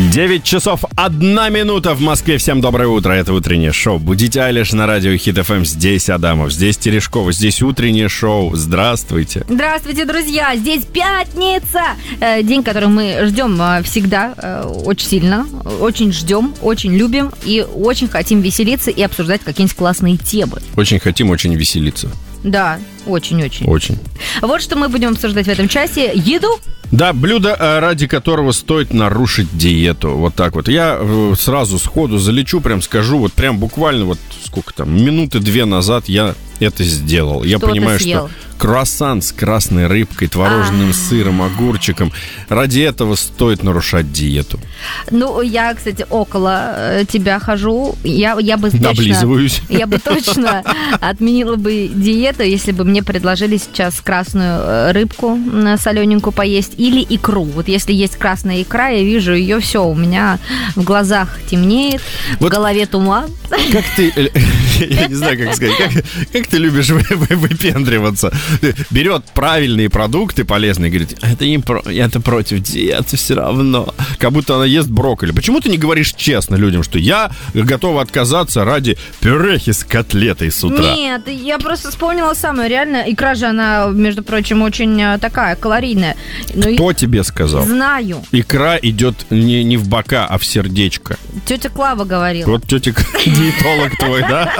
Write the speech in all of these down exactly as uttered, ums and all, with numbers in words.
девять часов одна минута в Москве. Всем доброе утро. Это утреннее шоу. Будите Айлиш на радио Хит эф эм. Здесь Адамов, здесь Терешкова, здесь утреннее шоу. Здравствуйте. Здравствуйте, друзья. Здесь пятница. День, который мы ждем всегда очень сильно. Очень ждем, очень любим и очень хотим веселиться и обсуждать какие-нибудь классные темы. Очень хотим, очень веселиться. Да, очень-очень. Очень. Вот что мы будем обсуждать в этом часе. Еду. Да, блюдо, ради которого стоит нарушить диету. Вот так вот. Я сразу сходу залечу, прям скажу, вот прям буквально вот сколько там, минуты две назад я это сделал. Я что понимаю, ты съел? что круассан с красной рыбкой, творожным А-а-а. сыром, огурчиком. Ради этого стоит нарушать диету. Ну, я, кстати, около тебя хожу. Я, я бы точно... Облизываюсь. Я бы точно отменила бы диету, если бы мне предложили сейчас красную рыбку солененькую поесть или икру. Вот если есть красная икра, я вижу ее, все, у меня в глазах темнеет, вот в голове туман. Как ты... Я не знаю, как сказать. Как, как ты любишь вы, вы, выпендриваться? Берет правильные продукты полезные и говорит, это, не про, это против диеты все равно. Как будто она ест брокколи. Почему ты не говоришь честно людям, что я готова отказаться ради пюрехи с котлетой с утра? Нет, я просто вспомнила самое. Реально, икра же, она, между прочим, очень такая калорийная. Но Кто и... тебе сказал? Знаю. Икра идет не, не в бока, а в сердечко. Тетя Клава говорила. Вот тетя диетолог твой, да?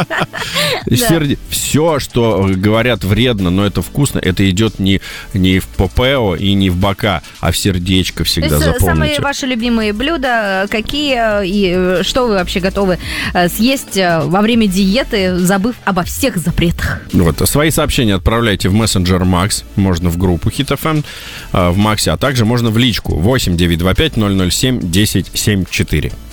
Все, что говорят вредно, но это вкусно, это идет не, не в ППО и не в бока, а в сердечко всегда, запомните. Самые ваши любимые блюда, какие и что вы вообще готовы съесть во время диеты, забыв обо всех запретах? Вот, свои сообщения отправляйте в мессенджер Макс, можно в группу Хит эф эм в Максе, а также можно в личку восемь девятьсот двадцать пять ноль ноль семь десять семьдесят четыре.